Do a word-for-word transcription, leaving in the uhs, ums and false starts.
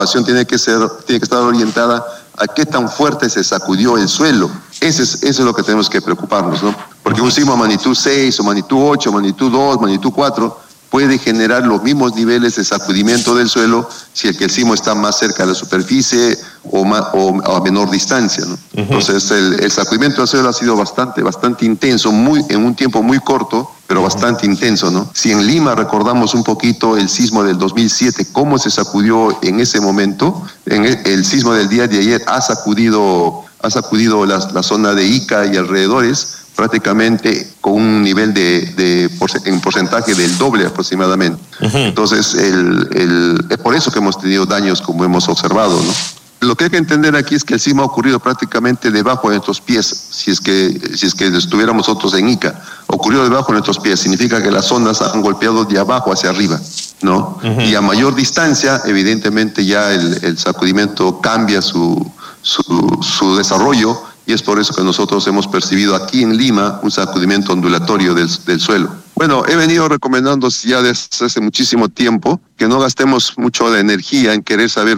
preocupación tiene que ser, tiene que estar orientada a qué tan fuerte se sacudió el suelo. Ese es, eso es lo que tenemos que preocuparnos, ¿no? Porque un sismo magnitud seis, o magnitud ocho, magnitud dos, magnitud cuatro, puede generar los mismos niveles de sacudimiento del suelo si el que el sismo está más cerca de la superficie o, más, o a menor distancia, ¿no? Uh-huh. Entonces el, el sacudimiento del suelo ha sido bastante, bastante intenso, muy, en un tiempo muy corto, pero bastante intenso, ¿no? Si en Lima recordamos un poquito el sismo del dos mil siete, cómo se sacudió en ese momento, en el, el sismo del día de ayer ha sacudido, ha sacudido la, la zona de Ica y alrededores, prácticamente con un nivel de, de en porcentaje del doble aproximadamente. Uh-huh. Entonces, el, el, es por eso que hemos tenido daños como hemos observado, ¿no? Lo que hay que entender aquí es que el sismo ha ocurrido prácticamente debajo de nuestros pies, si es que, si es que estuviéramos nosotros en Ica. Ocurrió debajo de nuestros pies, significa que las ondas han golpeado de abajo hacia arriba, ¿no? Uh-huh. Y a mayor distancia, evidentemente ya el, el sacudimiento cambia su, su, su desarrollo, y es por eso que nosotros hemos percibido aquí en Lima un sacudimiento ondulatorio del, del suelo. Bueno, he venido recomendando ya desde hace muchísimo tiempo que no gastemos mucho de energía en querer saber